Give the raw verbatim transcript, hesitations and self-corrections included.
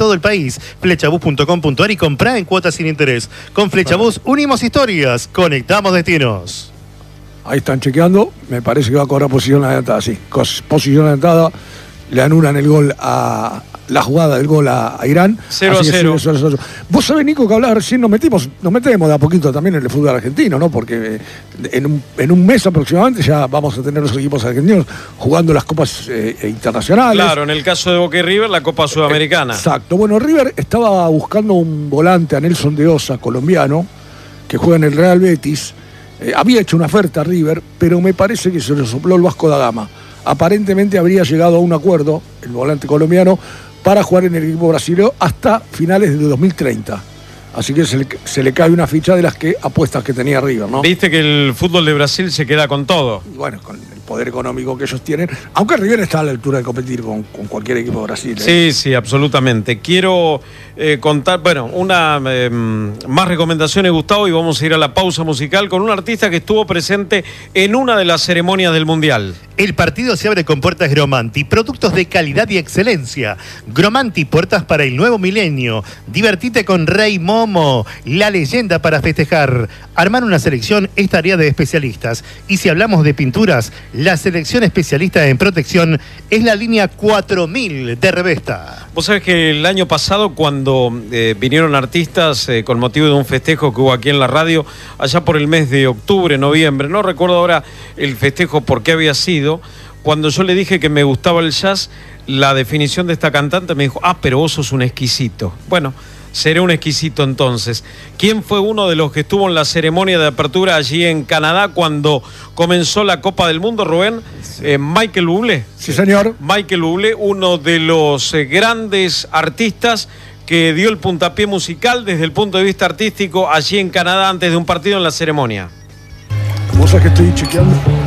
todo el país. Flechabus punto com punto ar y comprá en cuotas sin interés. Con Flechabus unimos historias, conectamos destinos. Ahí están chequeando, me parece que va a cobrar posición adelantada, sí. Posición adelantada, le anulan el gol a la jugada del gol a, a Irán. cero a cero. Vos sabés, Nico, que hablabas recién, nos metimos, nos metemos de a poquito también en el fútbol argentino, ¿no? Porque en un, en un mes aproximadamente ya vamos a tener los equipos argentinos jugando las copas eh, internacionales. Claro, en el caso de Boca y River, la Copa Sudamericana. Exacto. Bueno, River estaba buscando un volante, a Nelson de Osa, colombiano, que juega en el Real Betis. Eh, había hecho una oferta a River, pero me parece que se le sopló el Vasco da Gama. Aparentemente habría llegado a un acuerdo, el volante colombiano, para jugar en el equipo brasileño hasta finales de dos mil treinta. Así que se le, se le cae una ficha de las que apuestas que tenía River, ¿no? Viste que el fútbol de Brasil se queda con todo. Y bueno, con el poder económico que ellos tienen, aunque River está a la altura de competir con, con cualquier equipo de Brasil. ¿eh? Sí, sí, absolutamente. Quiero eh, contar, bueno, una eh, más recomendaciones, Gustavo, y vamos a ir a la pausa musical con un artista que estuvo presente en una de las ceremonias del Mundial. El partido se abre con puertas Gromanti, productos de calidad y excelencia. Gromanti, puertas para el nuevo milenio. Divertite con Rey Momo, la leyenda para festejar. Armar una selección es tarea de especialistas. Y si hablamos de pinturas, la selección especialista en protección es la línea cuatro mil de Revesta. Vos sabés que el año pasado, cuando eh, vinieron artistas eh, con motivo de un festejo que hubo aquí en la radio, allá por el mes de octubre, noviembre, no recuerdo ahora el festejo por qué había sido, cuando yo le dije que me gustaba el jazz, la definición de esta cantante me dijo, ah, pero vos sos un exquisito. Bueno, seré un exquisito entonces. ¿Quién fue uno de los que estuvo en la ceremonia de apertura allí en Canadá cuando comenzó la Copa del Mundo, Rubén? Sí. Eh, Michael Bublé. Sí, señor. Michael Bublé, uno de los eh, grandes artistas que dio el puntapié musical desde el punto de vista artístico allí en Canadá antes de un partido en la ceremonia. ¿Vos sabés que estoy chequeando?